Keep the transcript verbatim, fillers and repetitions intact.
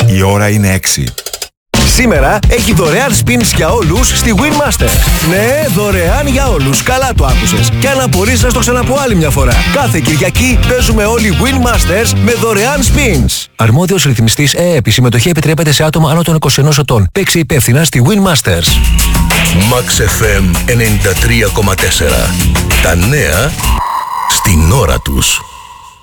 Η ώρα είναι έξι. Σήμερα έχει δωρεάν spins για όλους στη Winmaster. Ναι, δωρεάν για όλους. Καλά το άκουσες. Και αν απορείς να στο ξαναπώ άλλη μια φορά. Κάθε Κυριακή παίζουμε όλοι Winmasters με δωρεάν spins. Αρμόδιος ρυθμιστής ΕΕΠ. Η συμμετοχή επιτρέπεται σε άτομα άνω των είκοσι ενός ετών. Παίξε υπεύθυνα στη Winmasters. Max εφ εμ ενενήντα τρία κόμμα τέσσερα. Τα νέα στην ώρα τους.